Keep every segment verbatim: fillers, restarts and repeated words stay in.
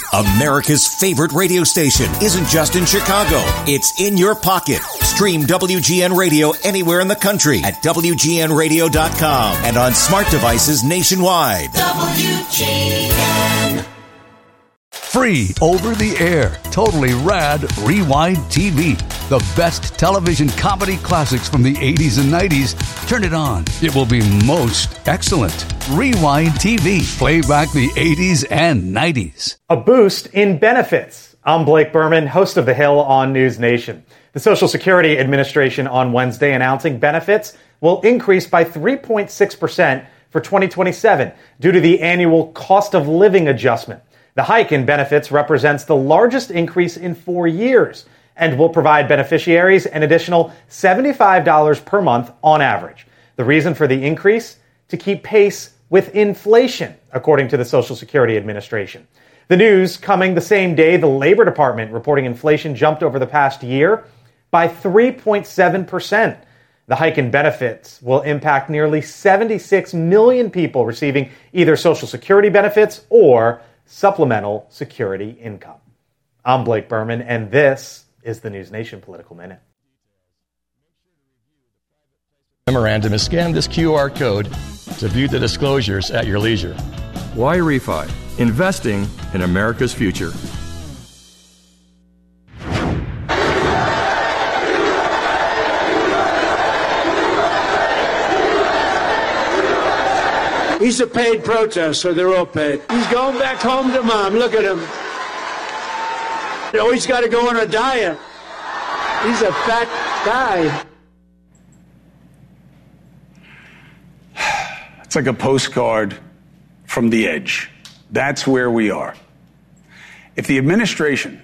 America's favorite radio station isn't just in Chicago. It's in your pocket. Stream W G N Radio anywhere in the country at W G N radio dot com and on smart devices nationwide. W G N. Free over the air, totally rad Rewind T V. The best television comedy classics from the eighties and nineties. Turn it on. It will be most excellent. Rewind T V. Play back the eighties and nineties. A boost in benefits. I'm Blake Berman, host of The Hill on News Nation. The Social Security Administration on Wednesday announcing benefits will increase by three point six percent for twenty twenty-seven due to the annual cost of living adjustment. The hike in benefits represents the largest increase in four years and will provide beneficiaries an additional seventy-five dollars per month on average. The reason for the increase? To keep pace with inflation, according to the Social Security Administration. The news coming the same day the Labor Department reporting inflation jumped over the past year by three point seven percent. The hike in benefits will impact nearly seventy-six million people receiving either Social Security benefits or supplemental security income. I'm Blake Berman, and this is the News Nation Political Minute. Memorandum is scan this Q R code to view the disclosures at your leisure. Why refi? Investing in America's future. He's a paid protester. They're all paid. He's going back home to mom. Look at him. Oh, he's got to go on a diet. He's a fat guy. It's like a postcard from the edge. That's where we are. If the administration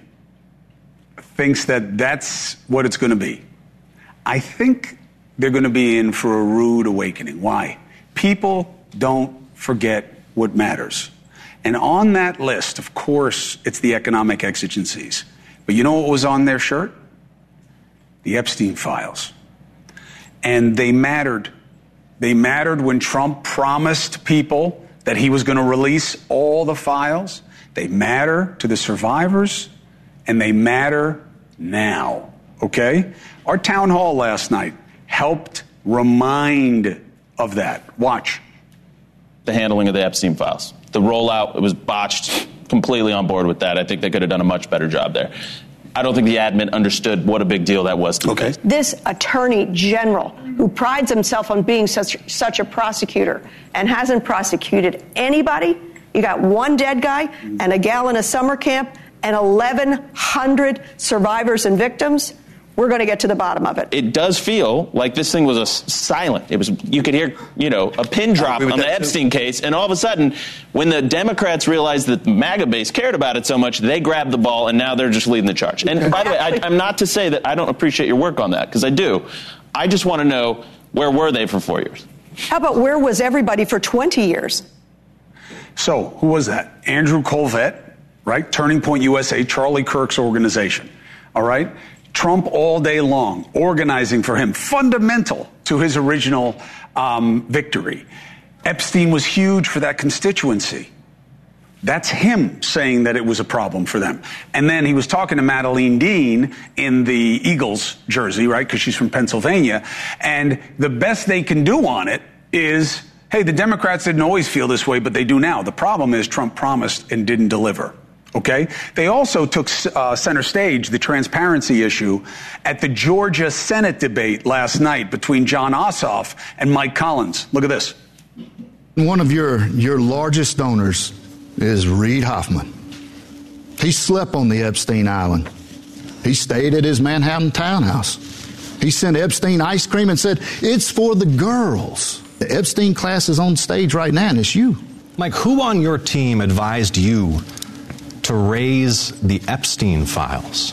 thinks that that's what it's going to be, I think they're going to be in for a rude awakening. Why? People don't forget what matters. And on that list, of course, it's the economic exigencies. But you know what was on their shirt? The Epstein files. And they mattered. They mattered when Trump promised people that he was going to release all the files. They matter to the survivors, and they matter now, okay? Our town hall last night helped remind of that. Watch. The handling of the Epstein files. The rollout, it was botched. Completely on board with that. I think they could have done a much better job there. I don't think the admin understood what a big deal that was to okay. This attorney general who prides himself on being such such a prosecutor and hasn't prosecuted anybody. You got one dead guy and a gal in a summer camp and eleven hundred survivors and victims. We're going to get to the bottom of it. It does feel like this thing was a silent. It was, you could hear, you know, a pin drop on the Epstein case, and all of a sudden, when the Democrats realized that the MAGA base cared about it so much, they grabbed the ball, and now they're just leading the charge. And by the way, I, I'm not to say that I don't appreciate your work on that, because I do. I just want to know, where were they for four years? How about where was everybody for twenty years? So, who was that? Andrew Colvett, right? Turning Point U S A, Charlie Kirk's organization, all right? Trump all day long, organizing for him, fundamental to his original um, victory. Epstein was huge for that constituency. That's him saying that it was a problem for them. And then he was talking to Madeleine Dean in the Eagles jersey, right, because she's from Pennsylvania. And the best they can do on it is, hey, the Democrats didn't always feel this way, but they do now. The problem is Trump promised and didn't deliver. Okay? They also took uh, center stage the transparency issue at the Georgia Senate debate last night between John Ossoff and Mike Collins. Look at this. One of your, your largest donors is Reid Hoffman. He slept on the Epstein Island. He stayed at his Manhattan townhouse. He sent Epstein ice cream and said, it's for the girls. The Epstein class is on stage right now, and it's you. Mike, who on your team advised you to raise the Epstein files?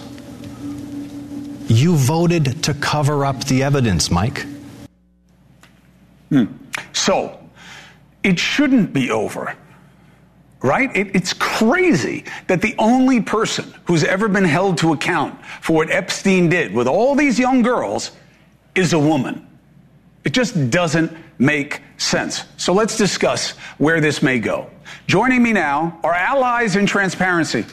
You voted to cover up the evidence, Mike. Hmm. So, it shouldn't be over, right? It, it's crazy that the only person who's ever been held to account for what Epstein did with all these young girls is a woman. It just doesn't make sense. So let's discuss where this may go. Joining me now are allies in transparency.